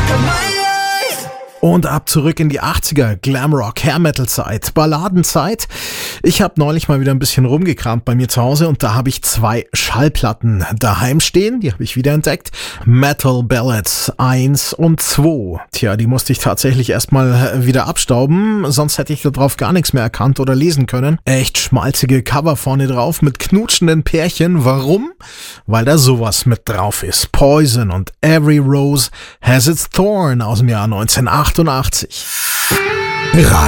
Und ab zurück in die 80er, Glamrock, Hair Metal Zeit, Balladenzeit. Ich habe neulich mal wieder ein bisschen rumgekramt bei mir zu Hause und da habe ich 2 Schallplatten daheim stehen, die habe ich wiederentdeckt. Metal Ballads 1 und 2. Tja, die musste ich tatsächlich erstmal wieder abstauben, sonst hätte ich darauf gar nichts mehr erkannt oder lesen können. Echt schmalzige Cover vorne drauf mit knutschenden Pärchen. Warum? Weil da sowas mit drauf ist. Poison und Every Rose Has Its Thorn aus dem Jahr 1988.